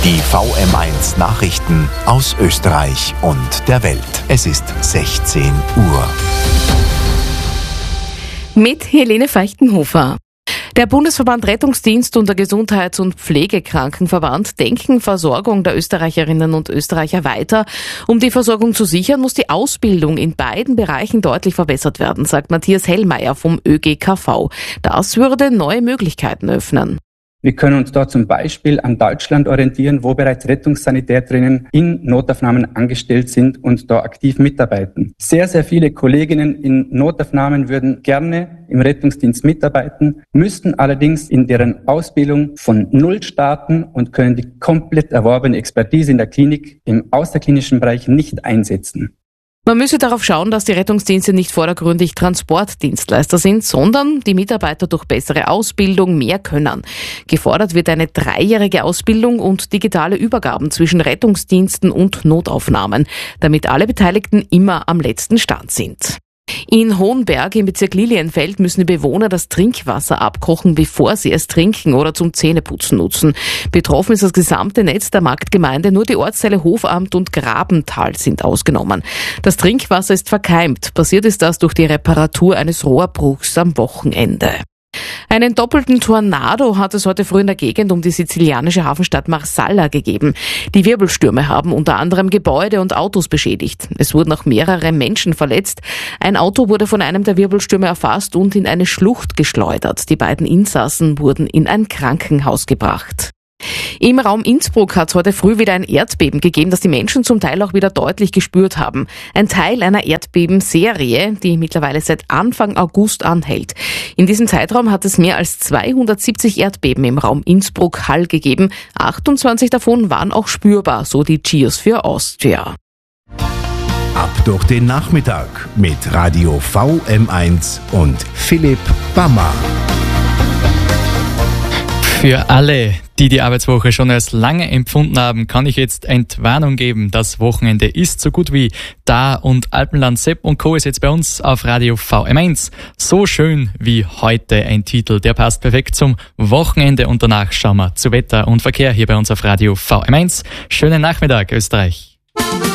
Die VM1 Nachrichten aus Österreich und der Welt. Es ist 16 Uhr. Mit Helene Feichtenhofer. Der Bundesverband Rettungsdienst und der Gesundheits- und Pflegekrankenverband denken Versorgung der Österreicherinnen und Österreicher weiter. Um die Versorgung zu sichern, muss die Ausbildung in beiden Bereichen deutlich verbessert werden, sagt Matthias Hellmeier vom ÖGKV. Das würde neue Möglichkeiten öffnen. Wir können uns da zum Beispiel an Deutschland orientieren, wo bereits Rettungssanitäterinnen in Notaufnahmen angestellt sind und da aktiv mitarbeiten. Sehr, sehr viele Kolleginnen in Notaufnahmen würden gerne im Rettungsdienst mitarbeiten, müssten allerdings in deren Ausbildung von Null starten und können die komplett erworbene Expertise in der Klinik im außerklinischen Bereich nicht einsetzen. Man müsse darauf schauen, dass die Rettungsdienste nicht vordergründig Transportdienstleister sind, sondern die Mitarbeiter durch bessere Ausbildung mehr können. Gefordert wird eine 3-jährige Ausbildung und digitale Übergaben zwischen Rettungsdiensten und Notaufnahmen, damit alle Beteiligten immer am letzten Stand sind. In Hohenberg im Bezirk Lilienfeld müssen die Bewohner das Trinkwasser abkochen, bevor sie es trinken oder zum Zähneputzen nutzen. Betroffen ist das gesamte Netz der Marktgemeinde, nur die Ortsteile Hofamt und Grabental sind ausgenommen. Das Trinkwasser ist verkeimt. Passiert ist das durch die Reparatur eines Rohrbruchs am Wochenende. Einen doppelten Tornado hat es heute früh in der Gegend um die sizilianische Hafenstadt Marsala gegeben. Die Wirbelstürme haben unter anderem Gebäude und Autos beschädigt. Es wurden auch mehrere Menschen verletzt. Ein Auto wurde von einem der Wirbelstürme erfasst und in eine Schlucht geschleudert. Die beiden Insassen wurden in ein Krankenhaus gebracht. Im Raum Innsbruck hat es heute früh wieder ein Erdbeben gegeben, das die Menschen zum Teil auch wieder deutlich gespürt haben. Ein Teil einer Erdbebenserie, die mittlerweile seit Anfang August anhält. In diesem Zeitraum hat es mehr als 270 Erdbeben im Raum Innsbruck-Hall gegeben. 28 davon waren auch spürbar, so die Cheers für Austria. Ab durch den Nachmittag mit Radio VM1 und Philipp Bammer. Für alle, die die Arbeitswoche schon als lange empfunden haben, kann ich jetzt Entwarnung geben. Das Wochenende ist so gut wie da und Alpenland Sepp und Co. ist jetzt bei uns auf Radio VM1. So schön wie heute, ein Titel, der passt perfekt zum Wochenende und danach schauen wir zu Wetter und Verkehr hier bei uns auf Radio VM1. Schönen Nachmittag, Österreich.